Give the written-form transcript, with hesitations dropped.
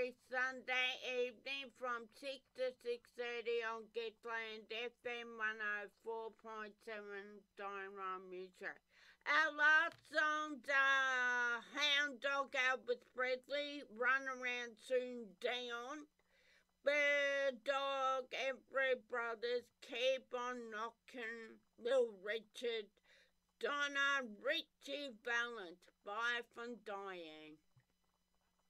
every Sunday evening from 6 to 6:30 on Gippsland FM 104.7 Dynamo Music. Our last songs are Hound Dog Elvis Presley, Run Around Soon Dion, Bird Dog Every Brothers, Keep on Knocking, Little Richard, Donna Richie Valent. Bye from Diane.